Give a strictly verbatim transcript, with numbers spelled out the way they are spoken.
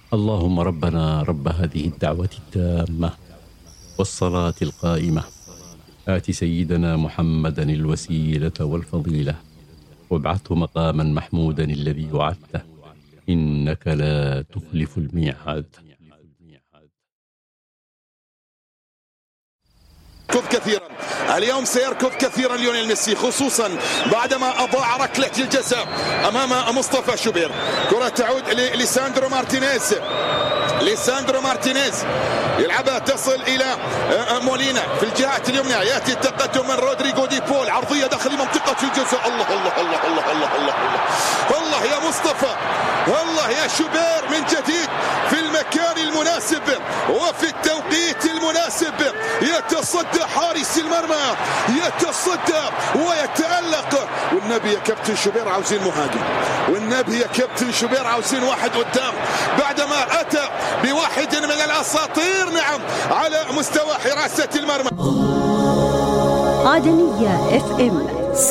اللهم ربنا رب هذه الدعوة التامة والصلاة القائمة آت سيدنا محمدا الوسيلة والفضيلة وابعثه مقاما محمودا الذي وعدته إنك لا تخلف الميعاد. يركض كثيرا اليوم، سيركض كثيرا ليونيل ميسي، خصوصا بعدما أضاع ركلة الجزاء أمام مصطفى شوبير. كرة تعود لليساندرو مارتينيز، ليساندرو مارتينيز يلعبها تصل إلى مولينا في الجهة اليمنى، يأتي التقدم من رودريغو دي بول، عرضية داخل منطقة الجزاء. الله الله الله الله الله الله الله الله يا مصطفى، والله يا شوبير من جديد في المكان المناسب وفي التوقيت المناسب، يتصدى حارس المرمى، يتصدى ويتألق. والنبي يا كابتن شوبير عاوزين مهاجم، والنبي يا كابتن شوبير عاوزين واحد قدام بعدما أتى بواحد من الأساطير نعم على مستوى حراسة المرمى. عدنية اف ام.